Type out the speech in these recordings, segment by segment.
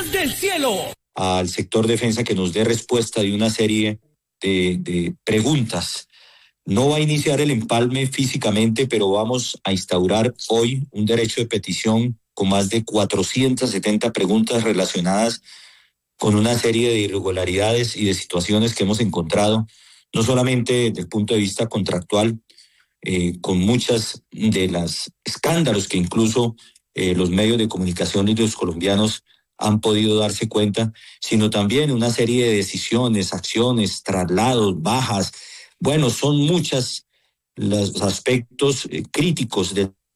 Noticias del Cielo. Al sector defensa que nos dé respuesta de una serie de preguntas. No va a iniciar el empalme físicamente, pero vamos a instaurar hoy un derecho de petición con más de 470 preguntas relacionadas con una serie de irregularidades y de situaciones que hemos encontrado, no solamente desde el punto de vista contractual, con muchas de las escándalos que incluso los medios de comunicación y los colombianos han podido darse cuenta, sino también una serie de decisiones, acciones, traslados, bajas. Bueno, son muchos los aspectos críticos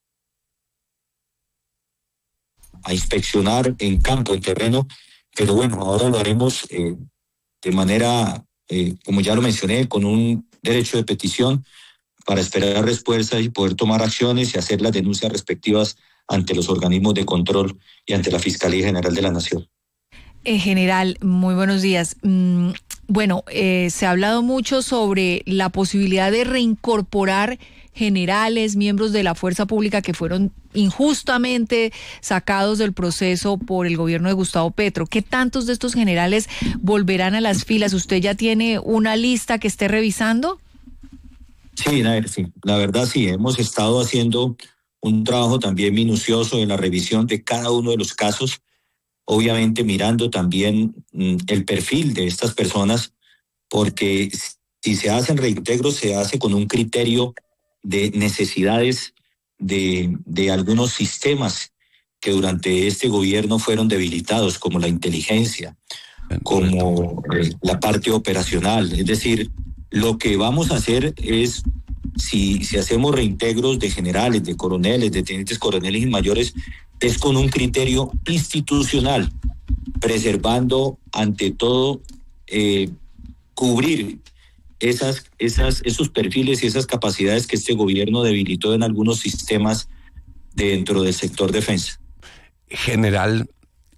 a inspeccionar en campo, en terreno, pero bueno, ahora lo haremos de manera, como ya lo mencioné, con un derecho de petición para esperar respuestas y poder tomar acciones y hacer las denuncias respectivas ante los organismos de control y ante la Fiscalía General de la Nación. General, muy buenos días. Bueno, se ha hablado mucho sobre la posibilidad de reincorporar generales, miembros de la fuerza pública que fueron injustamente sacados del proceso por el gobierno de Gustavo Petro. ¿Qué tantos de estos generales volverán a las filas? ¿Usted ya tiene una lista que esté revisando? Sí, la verdad sí, hemos estado haciendo un trabajo también minucioso en la revisión de cada uno de los casos, obviamente mirando también el perfil de estas personas, porque si se hacen reintegros se hace con un criterio de necesidades de algunos sistemas que durante este gobierno fueron debilitados, como la inteligencia, como la parte operacional. Es decir, lo que vamos a hacer es, si hacemos reintegros de generales, de coroneles, de tenientes coroneles y mayores, es con un criterio institucional, preservando ante todo cubrir esos perfiles y esas capacidades que este gobierno debilitó en algunos sistemas dentro del sector defensa. General,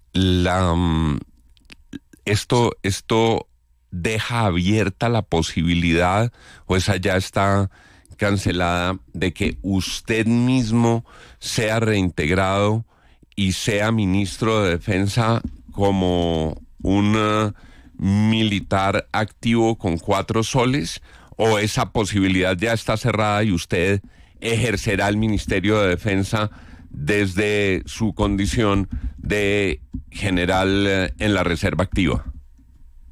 esto deja abierta la posibilidad, o esa ya está cancelada, de que usted mismo sea reintegrado y sea ministro de Defensa como un militar activo con 4 soles, o esa posibilidad ya está cerrada y usted ejercerá el Ministerio de Defensa desde su condición de general en la Reserva Activa?